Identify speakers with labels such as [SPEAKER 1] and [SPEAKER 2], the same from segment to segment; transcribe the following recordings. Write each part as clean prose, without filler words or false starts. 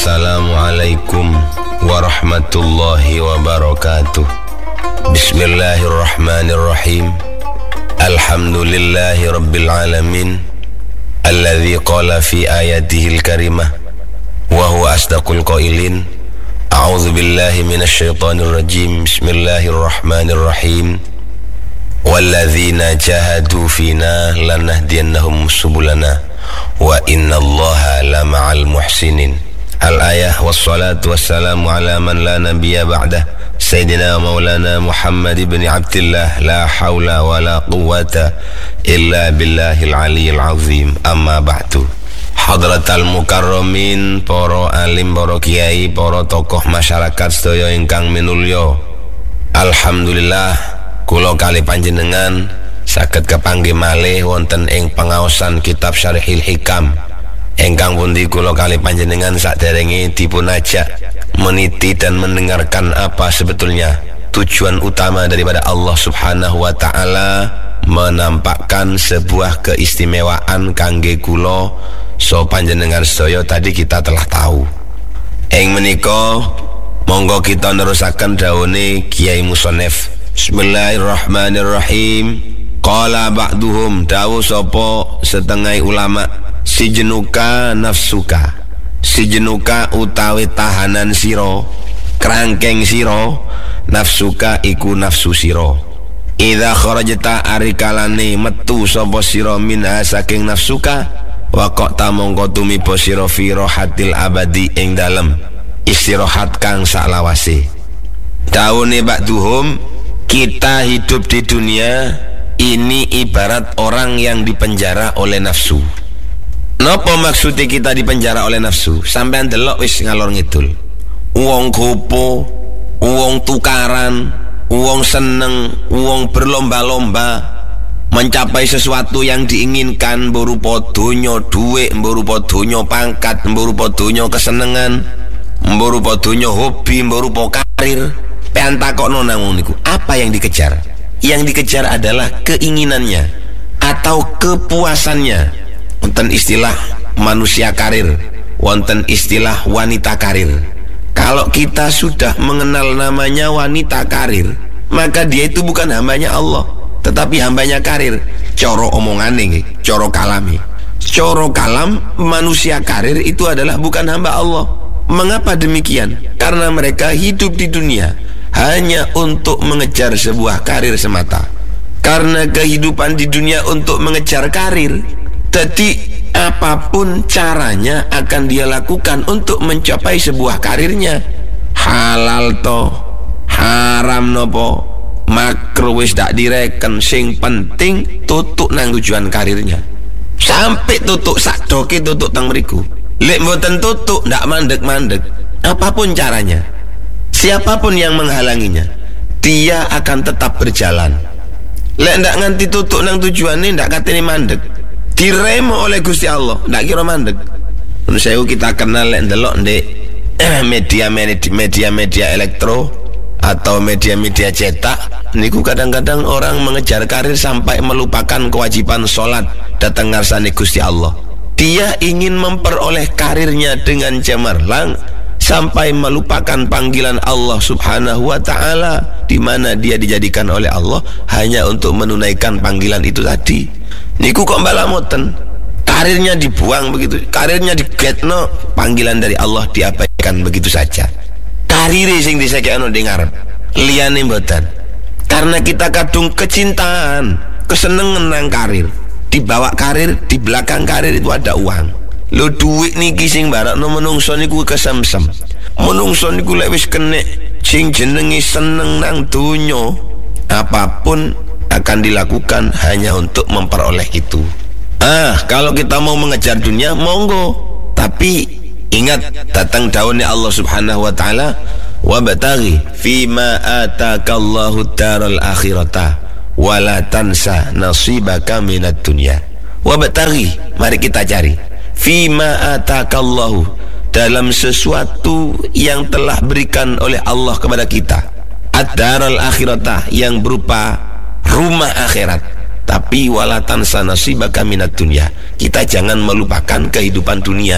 [SPEAKER 1] Assalamualaikum warahmatullahi wabarakatuh. Bismillahirrahmanirrahim. Alhamdulillahi rabbil alamin. Alladzi qala fi ayatihil karimah wa huwa asdaqul qailin. A'udzu billahi minasy syaithanir rajim. Bismillahirrahmanirrahim. Walladzina jahadu fina lanahdiyannahum subulana wa innallaha lama'al muhsinin. Al-ayah wassalatu wassalamu ala man la nabiyya ba'dah Sayyidina Maulana Muhammad ibn Abdillah. La hawla wa la quwwata illa billahil aliyyil azim. Amma ba'du. Hadratal mukarramin, para alim, para kiai, para tokoh masyarakat sedaya ingkang minulya. Alhamdulillah kula kali panjenengan saged kepanggih malih wonten ing pangaosan kitab Syarhil Hikam ingkang pundi kula kali panjenengan saderenge dipun ajak meniti dan mendengarkan apa sebetulnya tujuan utama daripada Allah Subhanahu wa taala menampakkan sebuah keistimewaan kangge kula so panjenengan sedaya tadi kita telah tahu. Ing menika monggo kita nerusaken dawuhe Kiai Musonef. Bismillahirrahmanirrahim. Qala ba'duhum, dawuh sapa setengah ulama, sijenuka nafsuka, sijenuka utawi tahanan siro, kerangkeng siro, nafsuka iku nafsu siro. Idza kharajta arikalane metu sapa siro minha saking nafsuka, waqta mongko tumiba siro fi rohatil abadi ing dalem istirahat kang saklawase. Dawune ba'duhum, kita hidup di dunia ini ibarat orang yang dipenjara oleh nafsu. Napa maksudnya kita dipenjara oleh nafsu? Sampean delok wis ngalor ngidul. Wong gopo, wong tukaran, wong seneng, wong berlomba-lomba mencapai sesuatu yang diinginkan, berupa donya dhuwit, berupa donya pangkat, berupa donya kesenengan, berupa donya hobi, berupa karir. Pean takokno nang niku, apa yang dikejar? Yang dikejar adalah keinginannya atau kepuasannya. Wonten istilah manusia karir, wonten istilah wanita karir. Kalau kita sudah mengenal namanya wanita karir, maka dia itu bukan hambanya Allah, tetapi hambanya karir. Coro omongane, coro kalami, coro kalam manusia karir itu adalah bukan hamba Allah. Mengapa demikian? Karena mereka hidup di dunia hanya untuk mengejar sebuah karir semata. Karena kehidupan di dunia untuk mengejar karir, jadi apapun caranya akan dia lakukan untuk mencapai sebuah karirnya. Halal to, haram nopo, makro wis dak direken, sing penting tutuk nang tujuan karirnya. Sampai tutuk sakdoke tutuk teng mriku. Lek mboten tutuk ndak mandek-mandek, apapun caranya, siapapun yang menghalanginya, dia akan tetap berjalan. Lek ndak nganti tutuk nang tujuannya, ndak katene mandek, diremo oleh Gusti Allah, ndak kira mandek. Saya kita kenal lek ndelok ndek media elektro atau media cetak niku kadang-kadang orang mengejar karir sampai melupakan kewajiban sholat datang ngarsane Gusti Allah. Dia ingin memperoleh karirnya dengan cemerlang sampai melupakan panggilan Allah Subhanahu wa taala, di mana dia dijadikan oleh Allah hanya untuk menunaikan panggilan itu tadi. Niku kok mbalamoten, karirnya dibuang begitu, karirnya digetno, panggilan dari Allah diabaikan begitu saja. Karire sing disekekno ning ngarep, liyane mboten. Karena kita kadung kecintaan, kesenengan nang karir. Di bawah karir, di belakang karir itu ada uang. Lo duit niki sing barakno menungso niku kesemsem. Menungso niku lek wis kenek sing jenenge seneng nang donya, apapun akan dilakukan hanya untuk memperoleh itu. Kalau kita mau mengejar dunia, monggo. Tapi ingat datang daunnya Allah Subhanahu wa taala, wabtaghi fima atakallahu daral akhirata wala tansa nasibaka minad dunya. Wabtaghi, mari kita cari fima atakallahu, dalam sesuatu yang telah berikan oleh Allah kepada kita, ad-daral akhirata, yang berupa rumah akhirat. Tapi wala tansa nasibaka minad dunya, kita jangan melupakan kehidupan dunia.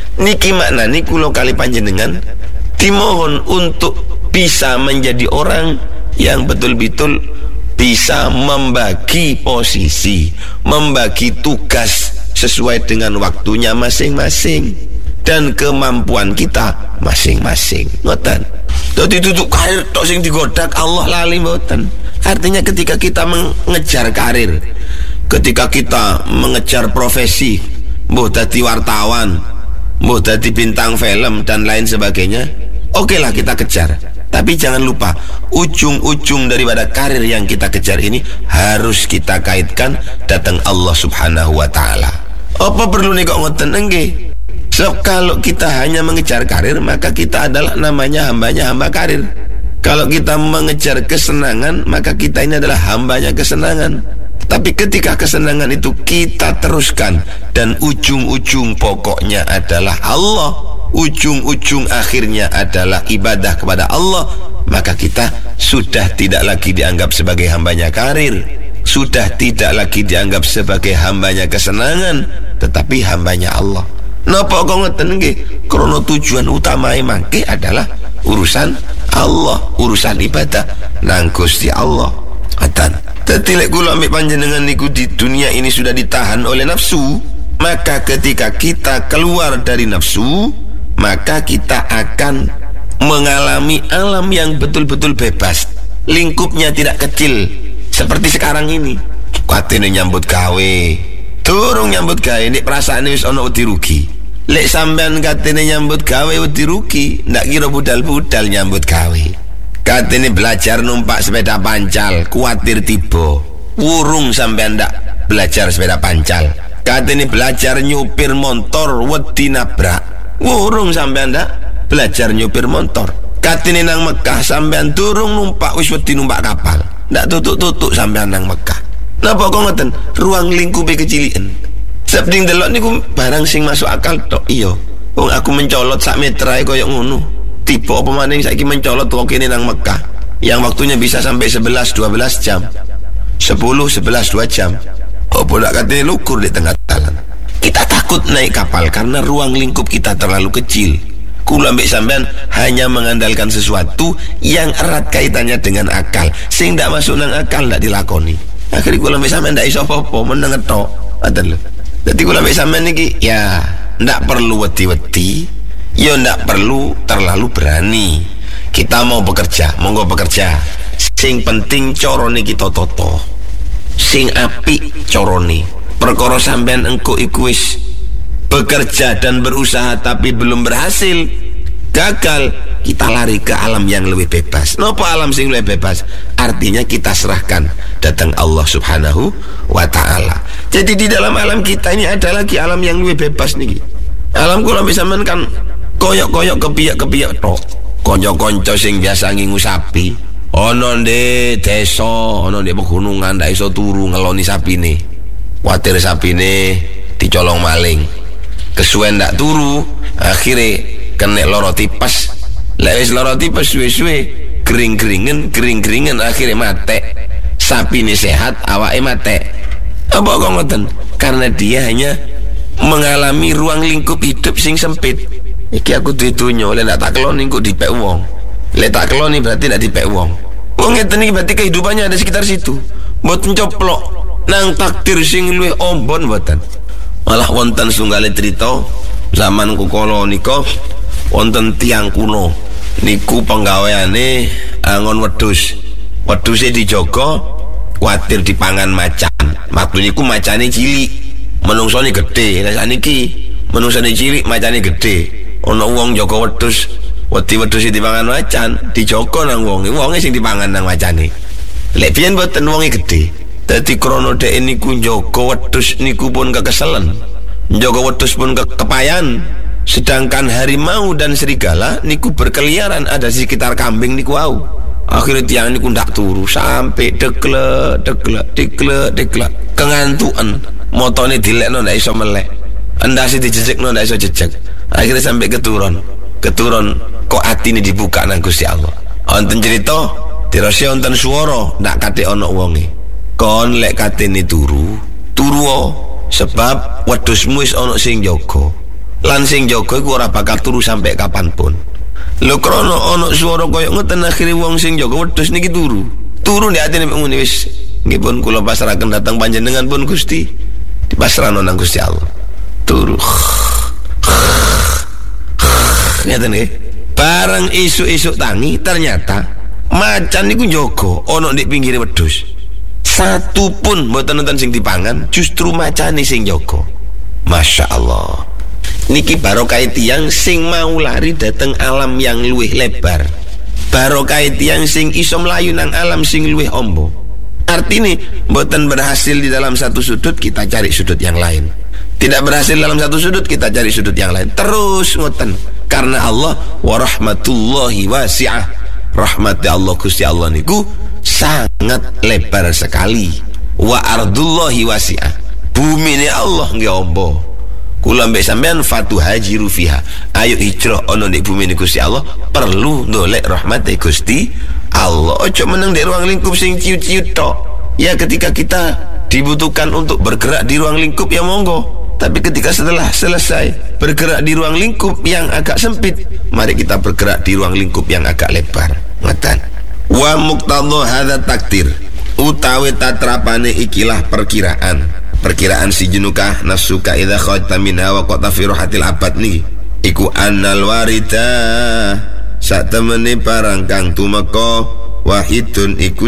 [SPEAKER 1] Niki maknani kula kali panjenengan dimohon untuk bisa menjadi orang yang betul-betul bisa membagi posisi, membagi tugas sesuai dengan waktunya masing-masing dan kemampuan kita masing-masing. Ngoten. Dadi tutuk karir tok sing digodak Allah lali mboten. Artinya ketika kita mengejar karir, ketika kita mengejar profesi, mbuh dadi wartawan, mbuh dadi bintang film dan lain sebagainya, okelah kita kejar. Tapi jangan lupa, ujung-ujung daripada karir yang kita kejar ini harus kita kaitkan datang Allah Subhanahu wa Ta'ala. Apa perlu nih kok ngoten nggih? So, kalau kita hanya mengejar karir, maka kita adalah namanya hambanya hamba karir. Kalau kita mengejar kesenangan, maka kita ini adalah hambanya kesenangan. Tapi ketika kesenangan itu kita teruskan dan ujung-ujung pokoknya adalah Allah, ujung-ujung akhirnya adalah ibadah kepada Allah, maka kita sudah tidak lagi dianggap sebagai hambanya karir, sudah tidak lagi dianggap sebagai hambanya kesenangan, tetapi hambanya Allah. Napa kok ngoten nggih? Krana tujuan utama mangke adalah urusan Allah, urusan ibadah nang Gusti Allah. Atan. Dadi lek kula ambek panjenengan niku di dunia ini sudah ditahan oleh nafsu, maka ketika kita keluar dari nafsu, maka kita akan mengalami alam yang betul-betul bebas. Lingkupnya tidak kecil seperti sekarang ini. Katene nyambut gawe, durung nyambut gawe nek perasaane wis ana wedi rugi. Lek sampean katene nyambut gawe wedi rugi, ndak kira budal-budal nyambut gawe. Katene belajar numpak sepeda pancal, kuatir tiba, wurung sampean ndak belajar sepeda pancal. Katene belajar nyupir motor wedi nabrak, wurung sampean ndak belajar nyupir motor. Katene nang Mekah sampean durung numpak wis wedi numpak kapal, ndak tutuk-tutuk sampean nang Mekah. Napa kok ngoten? Ruang lingkupe keciliken. Sabding delok niku barang sing masuk akal tok. Iya, wong aku mencolot sak meter ae koyo ngono. Tipe apa maning saiki mencolot wong kene nang Mekah yang waktunya bisa sampai 11-12 jam, 10-11-2 jam. Apa nak katanya lukur di tengah jalan. Kita takut naik kapal karena ruang lingkup kita terlalu kecil. Kula ambek sampean hanya mengandalkan sesuatu yang erat kaitannya dengan akal, sing ndak masuk nang akal ndak dilakoni. Akhirnya kula ambek sampean ndak iso apa-apa, meneng tok. Ngoten lho. Dadi kula ambek sampean niki ya ndak perlu wedi-wedi, ya ndak perlu terlalu berani. Kita mau bekerja, monggo bekerja. Sing penting corone kita toto, sing apik corone. Perkara sampean engko iku wis bekerja dan berusaha tapi belum berhasil, gagal, kita lari ke alam yang lebih bebas. Napa alam sing lebih bebas? Artinya kita serahkan datang Allah Subhanahu wa Ta'ala. Jadi di dalam alam kita ini ada lagi alam yang lebih bebas niki. Alam kula bisa men kan koyok-koyok kepiyak-kepiyak tok. Konco-konco sing biasa ngingu sapi, ono ndek desa, ono ndek pegunungan ndak iso turu ngeloni sapine. Kuwatir sapine dicolong maling. Kesuwen ndak turu, akhire kena loro tipes. Lek wis loro tipes suwe-suwe kering-keringen akhire mate. Sapine sehat, awake mate. Apa kok ngoten? Karena dia hanya mengalami ruang lingkup hidup sing sempit. Iki aku ditunyo, lek tak keloni kok dipek wong. Lek tak keloni berarti ndak dipek wong. Wong ngeten iki berarti kehidupannya ada sekitar situ. Mboten coplok nang takdir sing luwih ombon mboten. Malah wonten sunggale cerita zaman kukala nika wonten tiang kuno. Niku penggaweane angon wedhus. Wedhuse dijaga kuwatir dipangan macan. Waktu niku macane cilik, menungsone gedhe. Lah saniki menungsone cilik macane gedhe. Ana wong jaga wedhus, wedi-wedhus dipangan macan, dijaga nang wonge sing dipangan nang macane. Lek biyen mboten wonge gedhe. Dadi krana dhek niku njaga wedhus niku pun kekeselen. Njaga wedhus pun kepayan. Sedangkan harimau dan serigala niku berkeliaran ada di sekitar kambing niku wau. Akhirnya tiang niku ndak turu sampai deklek kengantuan. Motone dilekno ndak iso melek. Endase dijejekno ndak iso jejek. Akhirnya sampai keturun kok atine dibuka nang Gusti Allah. Wonten cerita dirasa wonten swara ndak kate ana wonge. Kon lek katene turu sebab wedhusmu wis ana sing jaga. lan sing jaga iku ora bakal turu sampai kapanpun. Lho krana ana swara kaya ngoten akhire wong sing jaga wedhus niki turu ndek atine muni wis nggih pun kula pasrahaken dhateng panjenengan pun Gusti, dipasrahno nang Gusti Allah. Turu ngeten nggih. Bareng isuk-isuk tangi ternyata macan niku jaga ana ndek pinggire wedhus. Satu pun mboten nonton sing dipangan, justru macane sing jaga. Masya Allah. Niki barokah tiyang sing mau lari dateng alam yang luwih lebar. Barokah tiyang sing iso mlayu nang alam sing luwih ombo. Artine mboten berhasil di dalam satu sudut, kita cari sudut yang lain. Tidak berhasil dalam satu sudut, kita cari sudut yang lain. Terus ngoten. Karena Allah wa rahmatullahi wasi'ah. Rahmat Allah Gusti Allah niku sangat lebar sekali. Wa ardullahi wasi'ah. Bumi ini Allah nggih ombo. Kula mbek sampean fatuhajiru fiha. Ayo hijrah ana di bumi ini Gusti Allah, perlu ndolek rahmate Gusti Allah. Ojo meneng di ruang lingkup sing ciut-ciut tok. Ya ketika kita dibutuhkan untuk bergerak di ruang lingkup ya monggo. Tapi ketika setelah selesai bergerak di ruang lingkup yang agak sempit, mari kita bergerak di ruang lingkup yang agak lebar. Ngoten. Wa muqtadha hadza takdir. Utawi tatrapane ikilah perkiraan si junukah nafsuka idza khaita minha wa qata fi ruhatil abad niki iku annal warida sak temene barang kang tumeka wahidun iku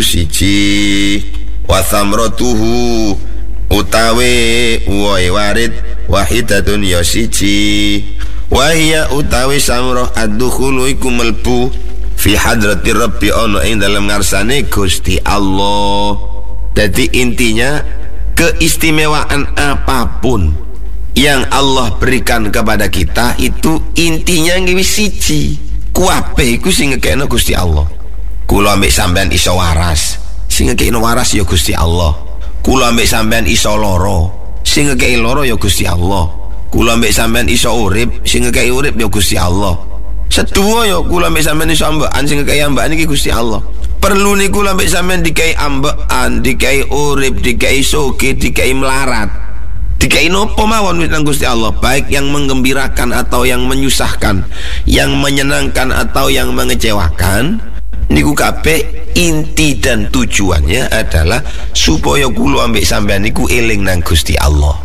[SPEAKER 1] siji wa thamratuhu utawi uwai warid wahidatun ya siji wa hiya utawi samrah ad-dukhulu iku melbu fi hadratir rabbi ono ing dalam ngarsane Gusti Allah. Jadi intinya keistimewaan apapun yang Allah berikan kepada kita itu intinya nggih siji. Kuwabe iku sing ngekekno Gusti Allah. Kula ambek sampean iso waras, sing ngekekno waras ya Gusti Allah. Kula ambek sampean iso loro, sing ngekeki loro ya Gusti Allah. Kula ambek sampean iso urip, sing ngekeki urip ya Gusti Allah. Seduwa ya kula ambek sampean iso ambekan, sing ngekeki ambekan iki Gusti Allah. Perlu niku lambek sampean dikai ambekan, dikai urip, dikai soge, dikai melarat, dikai nopo mawon nang Gusti Allah, baik yang menggembirakan atau yang menyusahkan, yang menyenangkan atau yang mengecewakan. Niku kabeh inti dan tujuannya adalah supaya kula ambek sampean niku eling nang Gusti Allah.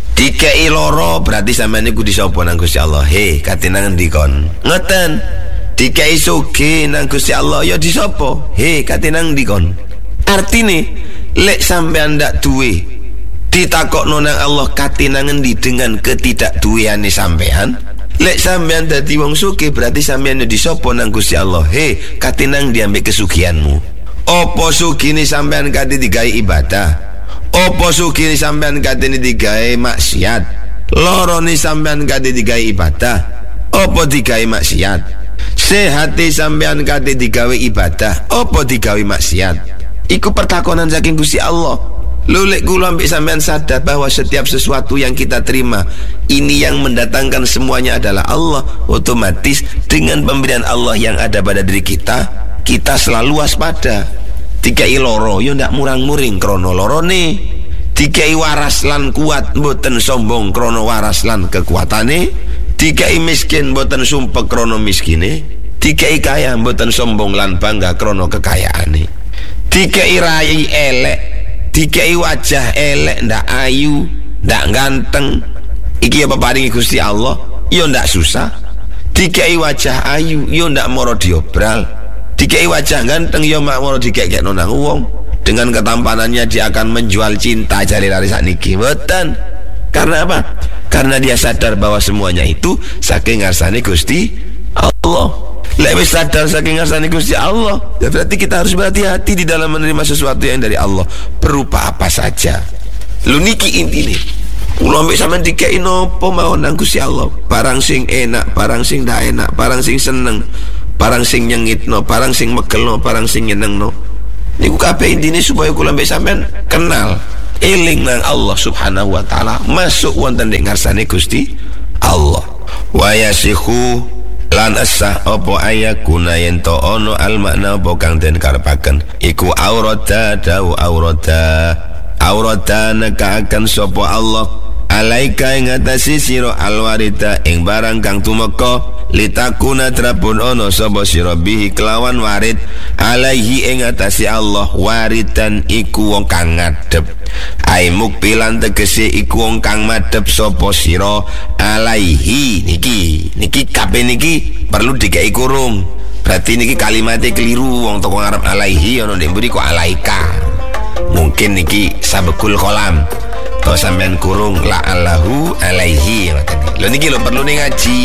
[SPEAKER 1] Dikai loro berarti sampean niku disapa nang Gusti Allah. He, katinang endi kon? Ngoten. Dikai soge nang Gusti Allah ya disopo he katinang dikon. Artine lek sampean ndak duwe ditakokno nang Allah katinang endi dengan ketidakduweane sampean. Lek sampean dadi wong sugih berarti sampean ya disopo nang Gusti Allah he katinang diambek kesugihanmu. Apa sugine sampean kate digawe ibadah, apa sugine sampean kate digawe maksiat, lorone sampean kate digawe ibadah, apa digawe maksiat. Sehati sampean kate digawe ibadah apa digawe maksiat, iku pertakonan saking Gusti Allah. Lulek kula ambek sampean sadar bahwa setiap sesuatu yang kita terima ini yang mendatangkan semuanya adalah Allah. Otomatis dengan pemberian Allah yang ada pada diri kita, kita selalu waspada. Dikai loro yo ndak murang-muring krono lorone, dikai waras lan kuat mboten sombong krono waras lan kekuatane, dikai miskin mboten sumpek krono miskine, dikai kaya mboten sombong lan bangga krono kekayaane, dikai rai elek, dikai wajah elek ndak ayu, ndak ganteng, iki apa paringi Gusti Allah yo ndak susah. Dikai wajah ayu yo ndak moro diobral, dikai wajah ganteng yo mak moro dikekekno nang wong. Dengan ketampanannya dia akan menjual cinta jari lari sakniki mboten. Karena apa? Karena dia sadar bahwa semuanya itu saking ngarsane Gusti Allah. Lek wis sadar saking ngarsane Gusti Allah, ya berarti kita harus berhati-hati di dalam menerima sesuatu yang dari Allah, berupa apa saja. Lu niki intine. Kula ambek sampean dikeki napa mawon nang Gusti Allah. Barang sing enak, barang sing ndak enak, barang sing seneng, barang sing nyengitno, barang sing megelno, barang sing nyenengno. Niku kabeh intine supaya kula ambek sampean kenal eling nang Allah Subhanahu wa taala, masuk wonten ing ngarsane Gusti Allah. Wa yasikhu lan asah apa ayakuna yen to ono al makna apa kang den karepaken iku aurata dau aurata neka akan sapa Allah alaika ing atase sira alwarita ing barang kang tumeka litakuna trapun ono sapa sira bihi kelawan warid alaihi ing atase Allah waridan iku wong kang ngadep ai mukbilan tegese iku wong kang madhep sapa sira alaihi niki kabeh niki perlu dikai kurung berarti niki kalimatnya keliru wong toko ngarep alaihi ono ndek mburi kok alaika mungkin niki sabekul kolam. Kau sampean kurung la'allahu alaihi. Lho niki lho perlu nih ngaji.